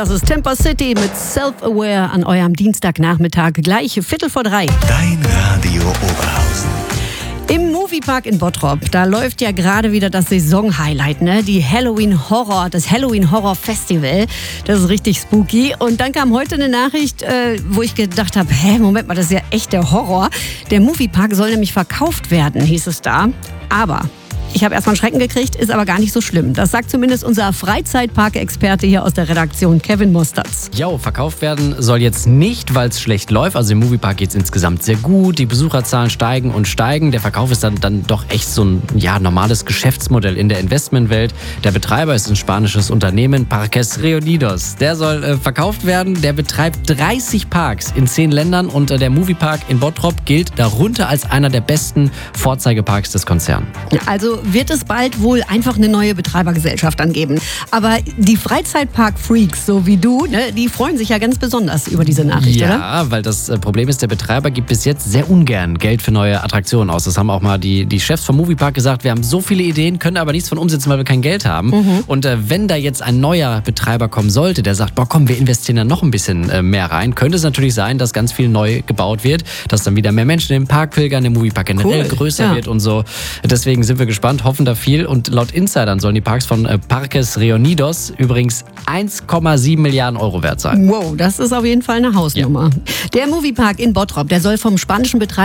Das ist Temper City mit Self-Aware an eurem Dienstagnachmittag, gleich 2:45. Dein Radio Oberhausen. Im Moviepark in Bottrop, da läuft ja gerade wieder das Saisonhighlight, ne? Das Halloween Horror Festival. Das ist richtig spooky. Und dann kam heute eine Nachricht, wo ich gedacht habe, Moment mal, das ist ja echt der Horror. Der Moviepark soll nämlich verkauft werden, hieß es da. Aber ich habe erstmal einen Schrecken gekriegt, ist aber gar nicht so schlimm. Das sagt zumindest unser Freizeitpark-Experte hier aus der Redaktion, Kevin Mosterz. Jo, verkauft werden soll jetzt nicht, weil es schlecht läuft. Also im Moviepark geht es insgesamt sehr gut. Die Besucherzahlen steigen und steigen. Der Verkauf ist dann doch echt so ein normales Geschäftsmodell in der Investmentwelt. Der Betreiber ist ein spanisches Unternehmen, Parques Reunidos. Der soll verkauft werden. Der betreibt 30 Parks in 10 Ländern und der Moviepark in Bottrop gilt darunter als einer der besten Vorzeigeparks des Konzerns. Also wird es bald wohl einfach eine neue Betreibergesellschaft angeben. Aber die Freizeitpark-Freaks, so wie du, ne, die freuen sich ja ganz besonders über diese Nachricht, oder? Ja, weil das Problem ist, der Betreiber gibt bis jetzt sehr ungern Geld für neue Attraktionen aus. Das haben auch mal die Chefs vom Moviepark gesagt. Wir haben so viele Ideen, können aber nichts von umsetzen, weil wir kein Geld haben. Und wenn da jetzt ein neuer Betreiber kommen sollte, der sagt, wir investieren da noch ein bisschen mehr rein, könnte es natürlich sein, dass ganz viel neu gebaut wird, dass dann wieder mehr Menschen im Park pilgern, der Moviepark generell größer wird und so. Deswegen sind wir gespannt, hoffen da viel. Und laut Insidern sollen die Parks von Parques Reunidos übrigens 1,7 Milliarden Euro wert sein. Wow, das ist auf jeden Fall eine Hausnummer. Der Moviepark in Bottrop, der soll vom spanischen Betreiber